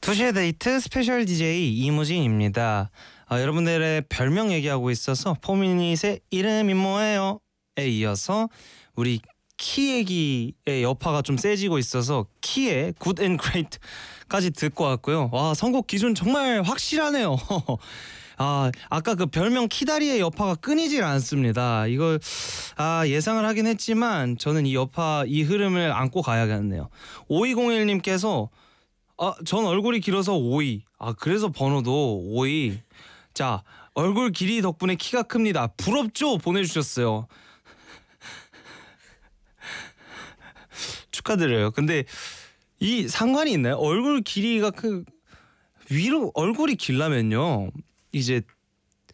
2시의 데이트 스페셜 DJ 이무진입니다. 여러분들의 별명 얘기하고 있어서 포미닛의 이름이 뭐예요? 에 이어서 우리 키 얘기의 여파가 좀 세지고 있어서 키의 굿 앤 그레이트까지 듣고 왔고요. 와, 선곡 기준 정말 확실하네요. 아까 그 별명 키다리의 여파가 끊이질 않습니다. 이걸 예상을 하긴 했지만 저는 이 여파, 이 흐름을 안고 가야겠네요. 5201님께서 전 얼굴이 길어서 5위. 그래서 번호도 5위. 자, 얼굴 길이 덕분에 키가 큽니다. 부럽죠? 보내주셨어요. 축하드려요. 근데 이 상관이 있나요? 얼굴 길이가 위로 얼굴이 길라면요, 이제